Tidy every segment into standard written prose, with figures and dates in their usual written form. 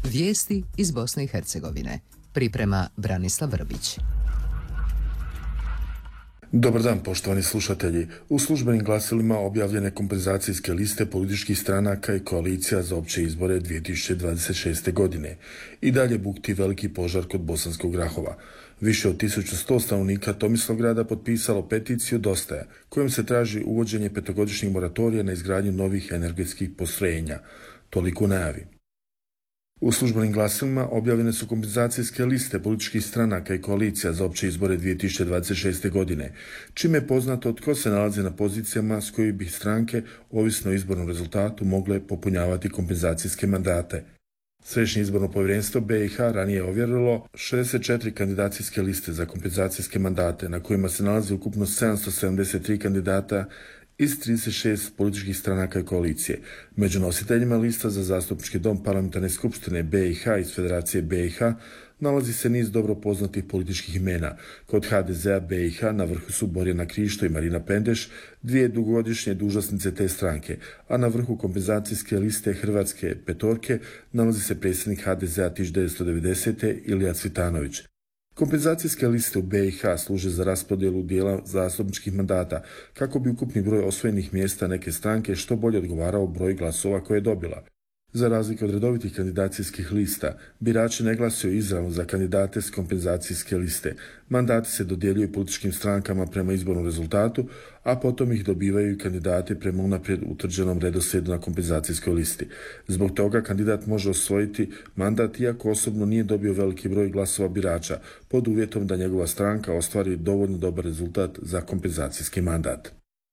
Vijesti iz Bosne i Hercegovine. Priprema Branislav Vrbić. Dobar dan, poštovani slušatelji. U službenim glasilima objavljene kompenzacijske liste političkih stranaka i koalicija za opće izbore 2026. godine. I dalje bukti veliki požar kod Bosanskog Grahova. Više od 1100 stanovnika Tomislavgrada potpisalo peticiju Dosta je, kojom se traži uvođenje petogodišnjeg moratorija na izgradnju novih energetskih postrojenja. Toliko u najavi. U službenim glasilima objavljene su kompenzacijske liste političkih stranaka i koalicija za opće izbore 2026. godine, čime je poznato tko se nalazi na pozicijama s kojih bi stranke, ovisno o izbornom rezultatu, mogle popunjavati kompenzacijske mandate. Središnje izborno povjerenstvo BiH ranije je ovjerilo 64 kandidacijske liste za kompenzacijske mandate, na kojima se nalazi ukupno 773 kandidata iz 36 političkih stranaka i koalicije. Među nositeljima lista za zastupnički dom parlamentarne skupštine BiH iz Federacije BiH nalazi se niz dobro poznatih političkih imena. Kod HDZ-a BiH na vrhu su Borjana Krišto i Marina Pendeš, dvije dugogodišnje dužnosnice te stranke, a na vrhu kompenzacijske liste Hrvatske petorke nalazi se predsjednik HDZ-a 1990. Ilija Cvitanović. Kompenzacijske liste u BiH služe za raspodjelu dijela zastupničkih mandata, kako bi ukupni broj osvojenih mjesta neke stranke što bolje odgovarao broj glasova koje je dobila. Za razliku od redovitih kandidacijskih lista, birači ne glasuju izravno za kandidate s kompenzacijske liste. Mandati se dodjeljuju političkim strankama prema izbornom rezultatu, a potom ih dobivaju i kandidati prema unaprijed utvrđenom redoslijedu na kompenzacijskoj listi. Zbog toga kandidat može osvojiti mandat iako osobno nije dobio veliki broj glasova birača, pod uvjetom da njegova stranka ostvari dovoljno dobar rezultat za kompenzacijski mandat.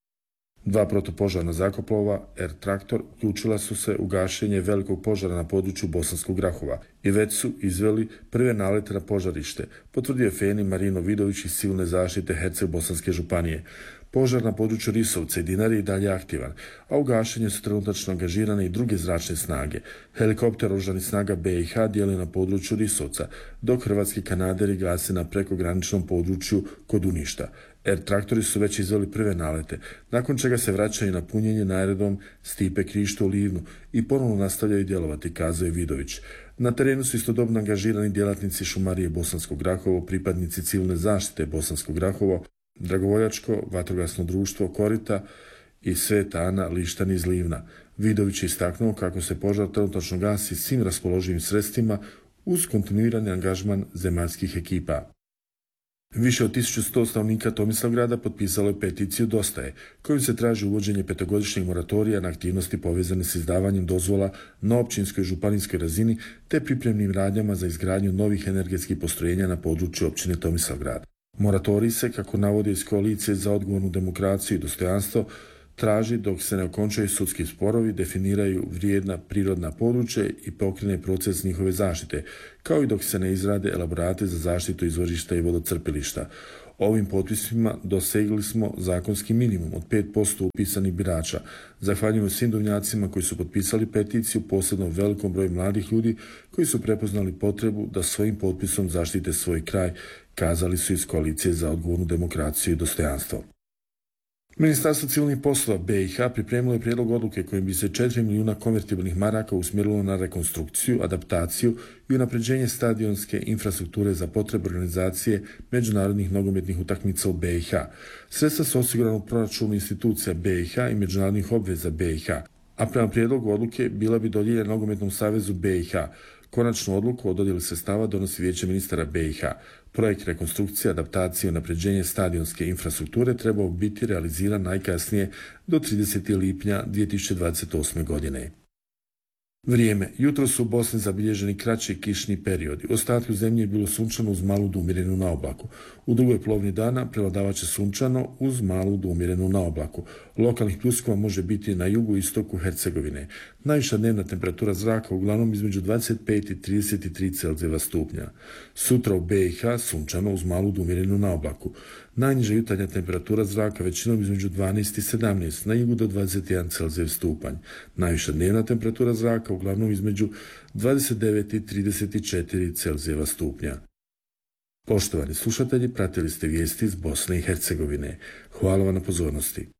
Dva protupožarna zrakoplova, R-Traktor, uključila su se u gašenje velikog požara na području Bosanskog Grahova i već su izveli prve nalete na požarište, potvrdio Feni Marino Vidović iz civilne zaštite Herceg-Bosanske županije. Požar na području Risovca i Dinari je dalje aktivan, a u gašenju su trenutačno angažirane i druge zračne snage. Helikopter oružanih snaga BiH djeluje na području Risovca, dok hrvatski kanaderi gase na prekograničnom području kod Uništa. R-traktori su već izveli prve nalete, nakon čega se vraćaju na punjenje na aerodrom Stipe Krišto u Livnu i ponovno nastavljaju djelovati, kazao je Vidović. Na terenu su istodobno angažirani djelatnici Šumarije Bosanskog Grahovo, pripadnici civilne zaštite Bosanskog Grahovo, Dragovoljačko vatrogasno društvo Korita i Sveta Ana Lištan iz Livna. Vidović je istaknuo kako se požar trenutačno gasi svim raspoloživim sredstvima uz kontinuirani angažman zemaljskih ekipa. Više od 1100 stanovnika Tomislavgrada potpisalo je peticiju Dosta je, kojom se traži uvođenje petogodišnjeg moratorija na aktivnosti povezane s izdavanjem dozvola na općinskoj i županijskoj razini te pripremnim radnjama za izgradnju novih energetskih postrojenja na području općine Tomislavgrad. Moratorij se, kako navode iz koalicije za odgovornu demokraciju i dostojanstvo, traži dok se ne okončaju sudski sporovi, definiraju vrijedna prirodna područja i pokrene proces njihove zaštite, kao i dok se ne izrade elaborate za zaštitu izvorišta i vodocrpilišta. Ovim potpisima dosegli smo zakonski minimum od 5% upisanih birača. Zahvaljujemo svim Duvnjacima koji su potpisali peticiju, posebno velikom broju mladih ljudi koji su prepoznali potrebu da svojim potpisom zaštite svoj kraj, kazali su iz koalicije za odgovornu demokraciju i dostojanstvo. Ministarstvo civilnih poslova BiH pripremilo je prijedlog odluke kojim bi se 4 milijuna konvertibilnih maraka usmjerilo na rekonstrukciju, adaptaciju i unapređenje stadionske infrastrukture za potrebe organizacije međunarodnih nogometnih utakmica u BiH. Sredstva su osigurana u proračunu institucija BiH i međunarodnih obveza BiH, a prema prijedlogu odluke bila bi dodijeljena Nogometnom savezu BiH. Konačnu odluku o dodjeli sredstava donosi Vijeće ministara BiH. Projekt rekonstrukcije, adaptacije i unapređenje stadionske infrastrukture trebao biti realiziran najkasnije do 30. lipnja 2028. godine. Vrijeme. Jutro su u Bosni zabilježeni kraći kišni periodi. U ostatku zemlje je bilo sunčano uz malu do umjerenu na oblaku. U drugoj polovini dana prevladavat će sunčano uz malu do umjerenu na oblaku. Lokalnih pljuskova može biti na jugu i istoku Hercegovine. Najviša dnevna temperatura zraka uglavnom između 25 i 33 Celzijeva stupnja. Sutra u BiH sunčano uz malu do umjerenu na oblaku. Najniža jutarnja temperatura zraka većinom između 12 i 17, na jugu do 21 Celzijev stupanj. Najviša dnevna temperatura zraka uglavnom između 29 i 34 Celzijeva stupnja. Poštovani slušatelji, pratili ste vijesti iz Bosne i Hercegovine. Hvala vam na pozornosti.